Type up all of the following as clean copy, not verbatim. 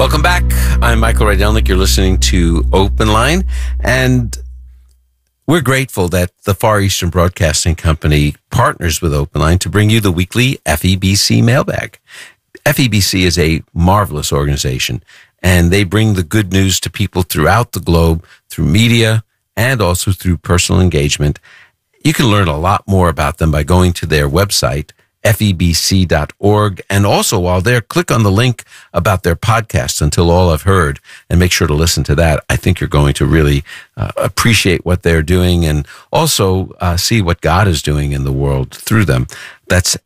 Welcome back. I'm Michael Rydelnik. You're listening to Open Line, and we're grateful that the Far Eastern Broadcasting Company partners with Open Line to bring you the weekly FEBC mailbag. FEBC is a marvelous organization, and they bring the good news to people throughout the globe through media and also through personal engagement. You can learn a lot more about them by going to their website, febc.org. And also, while there, click on the link about their podcast, Until All I've Heard, and make sure to listen to that. I think you're going to really appreciate what they're doing and also see what God is doing in the world through them. That's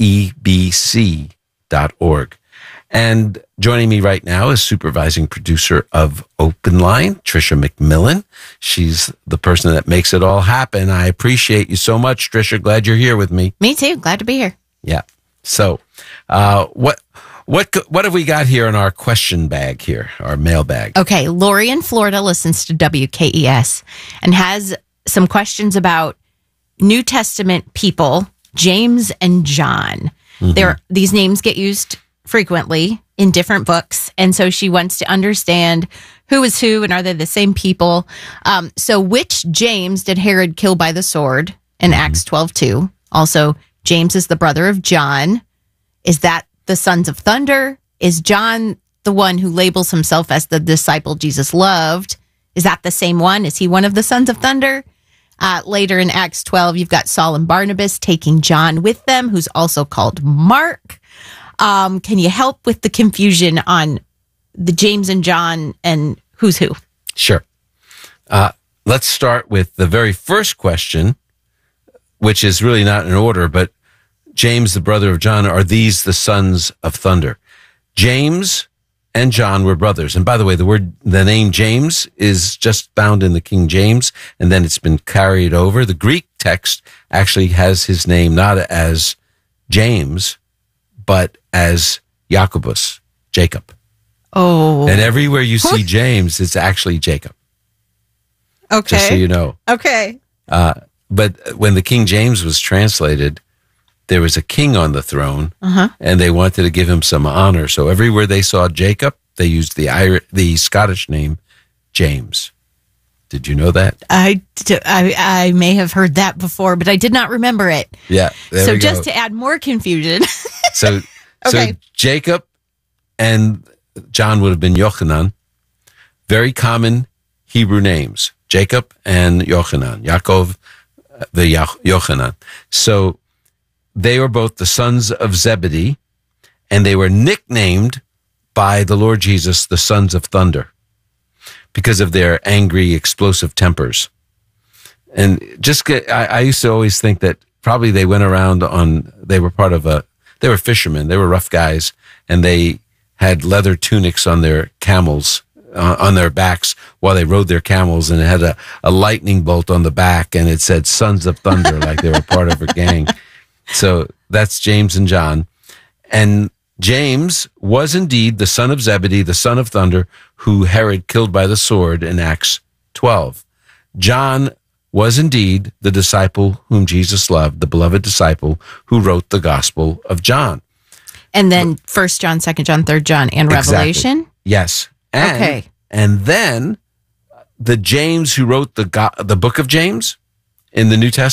febc.org. And joining me right now is supervising producer of Open Line, Tricia McMillan. She's the person that makes it all happen. I appreciate you so much, Tricia. Glad you're here with me. Me too. Glad to be here. Yeah. So, what have we got here in our question bag here, our mail bag? Okay. Lori in Florida listens to WKES and has some questions about New Testament people, James and John. Mm-hmm. These names get used frequently in different books, and so she wants to understand who is who and are they the same people. So which James did Herod kill by the sword in Acts 12:2? Also, James is the brother of John. Is that the sons of thunder? Is John the one who labels himself as the disciple Jesus loved? Is that the same one? Is he one of the sons of thunder? Later in Acts 12, you've got Saul and Barnabas taking John with them, who's also called Mark. Can you help with the confusion on the James and John and who's who? Sure. Let's start with the very first question, which is really not in order, but James, the brother of John, are these the sons of thunder? James and John were brothers. And by the way, the name James is just found in the King James, and then it's been carried over. The Greek text actually has his name not as James, but as Jacobus, Jacob. Oh. And everywhere you see James, it's actually Jacob. Okay. Just so you know. Okay. But when the King James was translated, there was a king on the throne, and they wanted to give him some honor. So everywhere they saw Jacob, they used the Scottish name James. Did you know that? I may have heard that before, but I did not remember it. Yeah. So just to add more confusion. So Okay. So Jacob and John would have been Yochanan. Very common Hebrew names. Jacob and Yochanan. Yaakov, Yochanan. So they were both the sons of Zebedee, and they were nicknamed by the Lord Jesus the sons of thunder because of their angry, explosive tempers. And I used to always think that probably they went around they were fishermen, they were rough guys, and they had leather tunics on their camels, on their backs while they rode their camels, and it had a lightning bolt on the back, and it said Sons of Thunder, like they were part of a gang. So that's James and John. And James was indeed the son of Zebedee, the son of thunder, who Herod killed by the sword in Acts 12. John was indeed the disciple whom Jesus loved, the beloved disciple who wrote the Gospel of John. And then 1 John, 2 John, 3 John, and Revelation? Exactly. Yes. Okay. And then the James who wrote the book of James in the New Testament,